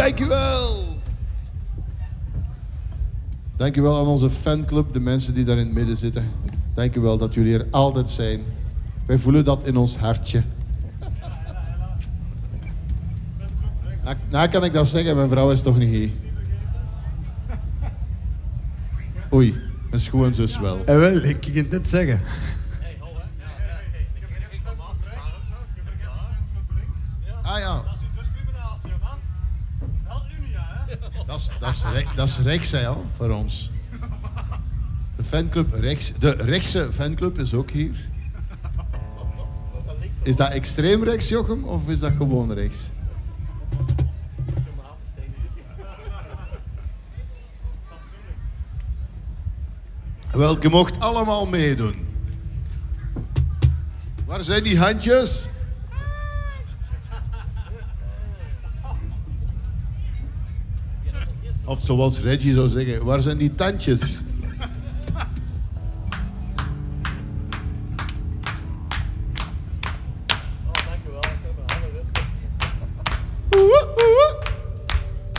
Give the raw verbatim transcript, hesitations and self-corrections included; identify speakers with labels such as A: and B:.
A: Dankjewel. Dankjewel aan onze fanclub, de mensen die daar in het midden zitten. Dankjewel dat jullie er altijd zijn. Wij voelen dat in ons hartje. Nou, nou kan ik dat zeggen, mijn vrouw is toch niet hier. Oei, mijn schoonzus wel.
B: En wel, ik kan het net zeggen.
A: Ah ja. Dat is, dat is, re- dat is rechts, hè, al, voor ons. De fanclub rechts. De rechtse fanclub is ook hier. Is dat extreem rechts, Jochem, of is dat gewoon rechts? Wel, je mocht allemaal meedoen. Waar zijn die handjes? Of zoals Reggie zou zeggen, waar zijn die tandjes?
C: Oh, dankjewel. Ik heb mijn handen rustig.